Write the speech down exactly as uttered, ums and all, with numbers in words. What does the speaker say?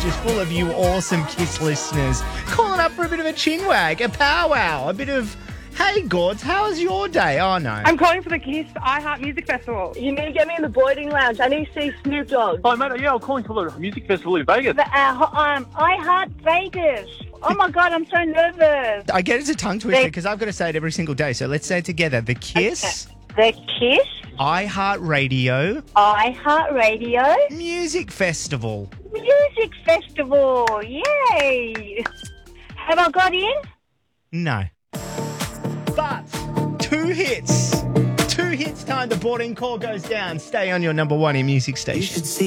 just full of you awesome Kiss listeners calling up for a bit of a chinwag, a powwow, a bit of, hey, Gords, how's your day? Oh, no. I'm calling for the Kiss iHeart Music Festival. You need to get me in the boarding lounge. I need to see Snoop Dogg. Hi, mate. Yeah, I'm calling for the music festival in Vegas. The, uh, um, I Heart Vegas. Oh, my God, I'm so nervous. I get it's a tongue twister because I've got to say it every single day. So let's say it together. The Kiss. The Kiss iHeartRadio. iHeartRadio Music Festival. Music Festival. Yay. Have I got in? No. But two hits. Two hits time the boarding call goes down. Stay on your number one in music station.